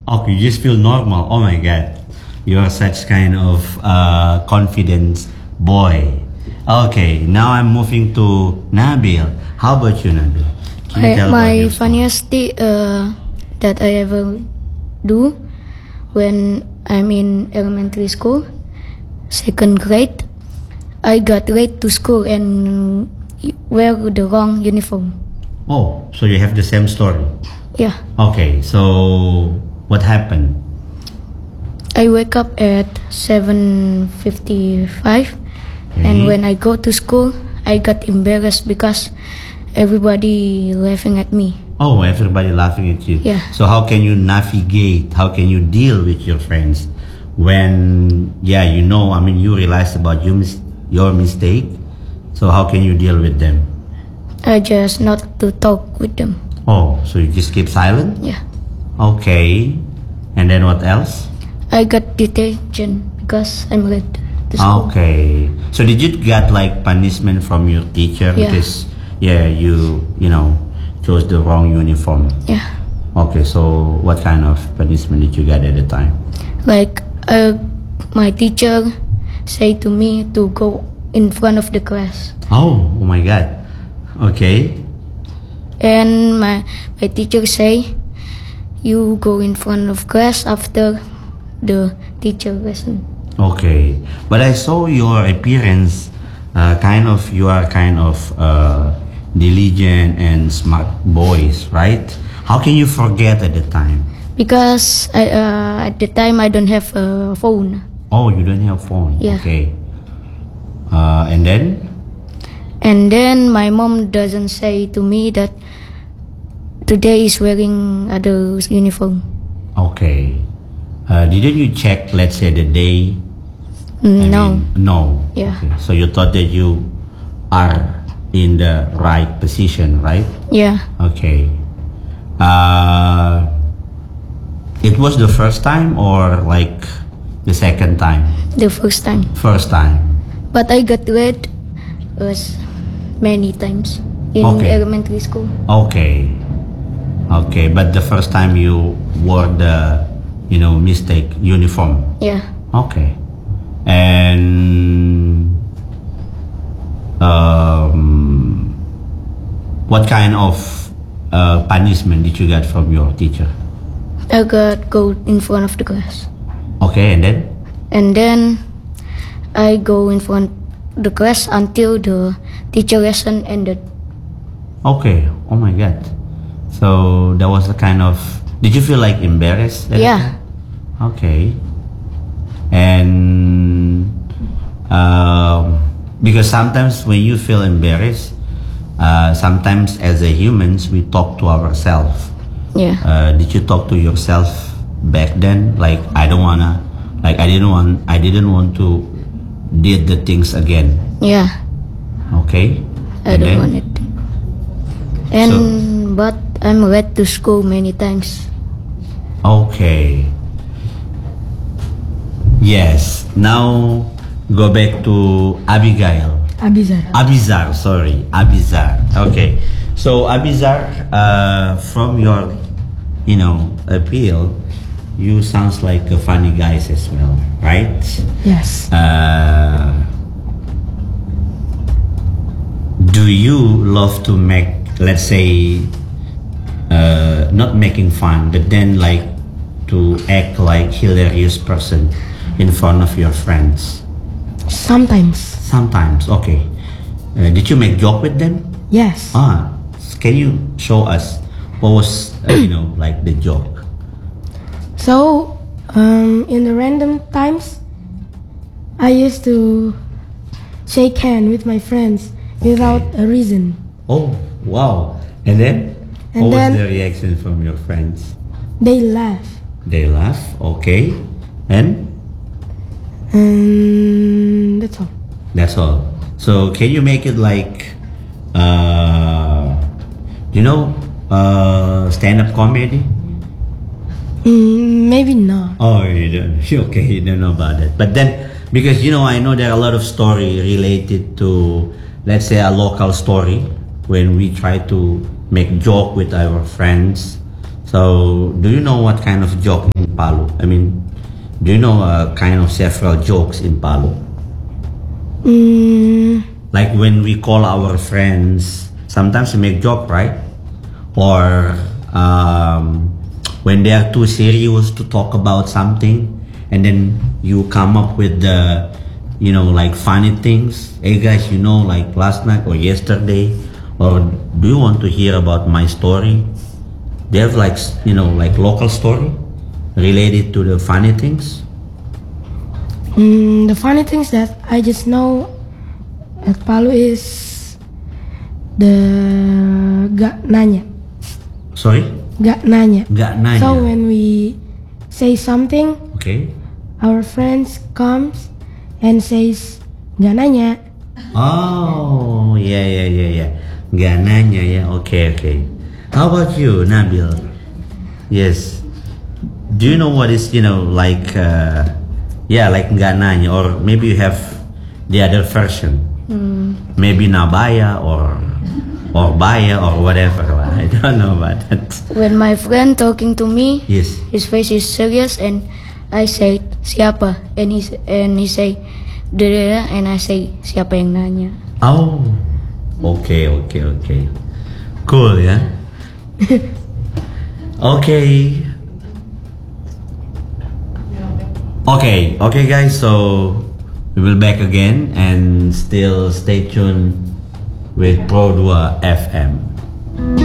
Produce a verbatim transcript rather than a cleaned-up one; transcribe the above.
Okay, you just feel normal. Oh my God, you are such kind of uh, confident boy. Okay, now I'm moving to Nabil. How about you, Nabil? Can you I, tell about my your story? funniest thing uh, that I ever do when I'm in elementary school, second grade, I got late to school and wear the wrong uniform. Oh, so you have the same story. Yeah. Okay, so what happened? I wake up at seven fifty-five, and Okay. when I go to school, I got embarrassed because everybody laughing at me. Oh, everybody laughing at you. Yeah. So how can you navigate? How can you deal with your friends when, yeah, you know, I mean, you realize about your, mis- your mistake. So how can you deal with them? I just not to talk with them. Oh, so you just keep silent? Yeah. Okay. And then what else? I got detention because I'm late to school. Okay. So did you get like punishment from your teacher Yeah. because, yeah, you, you know, chose the wrong uniform? Yeah. Okay, so what kind of punishment did you get at the time? Like uh, my teacher say to me to go in front of the class, Oh, oh my God. Okay. and my my teacher say you go in front of class after the teacher lesson. Okay. But I saw your appearance, uh, kind of, you are kind of uh, diligent and smart boys, right? How can you forget at the time? Because I, uh, at the time I don't have a phone. Oh, you don't have phone. Yeah. Okay. Uh, and then? And then my mom doesn't say to me that today is wearing other uniform. Okay. Uh, didn't you check, let's say, the day? Mm, I no. mean, no. Yeah. Okay. So you thought that you are in the right position, right? Yeah. Okay. Uh, it was the first time or like the second time? The first time. First time. But I got late was many times in Okay. elementary school. Okay. Okay, but the first time you wore the, you know, mistake uniform. Yeah. Okay. And um, what kind of uh, punishment did you get from your teacher? I got go in front of the class. Okay, and then? And then I go in front the class until the teacher lesson ended. Okay. Oh my God. So that was a kind of. Did you feel like embarrassed? at Yeah. that time? Okay. And um, because sometimes when you feel embarrassed, uh, sometimes as a humans we talk to ourselves. Yeah. Uh, did you talk to yourself back then? Like I don't wanna, like I didn't want, I didn't want to did the things again. Yeah. Okay. I And don't then? want it. And but I'm late to school many times. Okay. Yes. Now go back to Abigail. Abizar. Abizar, sorry. Abizar. Okay. So Abizar, uh, from your, you know, appeal, you sounds like a funny guy as well, right? Yes. Uh, do you love to make, let's say, uh, not making fun, but then like to act like hilarious person in front of your friends? Sometimes. Sometimes, okay. Uh, did you make joke with them? Yes. Ah, can you show us what was, uh, you know, like the joke? So, um, in the random times, I used to shake hand with my friends without a reason. Oh, wow. And then, And what then- was the reaction from your friends? They laugh. They laugh, okay. And And that's all. that's all. So can you make it like, uh, you know, uh, stand-up comedy? Mm, maybe not. Oh, you don't. Okay, you don't know about it. But then, because you know, I know there are a lot of story related to, let's say, a local story when we try to make joke with our friends. So So, do you know what kind of joke in Palu? I mean, do you know uh, kind of several jokes in Palu? Mm, Like when we call our friends, sometimes we make joke, right? Or um, when they are too serious to talk about something, and then you come up with the, you know, like funny things. Hey guys, you know, like last night or yesterday, or do you want to hear about my story? They have like, you know, like local story related to the funny things. mm, the funny things that I just know at Palu is the gak nanya. Sorry? Gak nanya. Gak nanya. So when we say something, Okay. our friends comes and says gak nanya. Oh, yeah, yeah, yeah, yeah. Gak nanya, yeah. Okay, okay. How about you, Nabil? Yes. Do you know what is, you know, like, uh, yeah, like gak nanya, or maybe you have the other version? Maybe Nabaya or or Baya or whatever. I don't know about that. When my friend talking to me, Yes. his face is serious, and I say siapa, and he s- and he say dada, and I say siapa yang nanya. Oh, okay, okay, okay. Cool, yeah. Okay. Okay, okay, guys. So we will back again and still stay tuned with Pro two F M.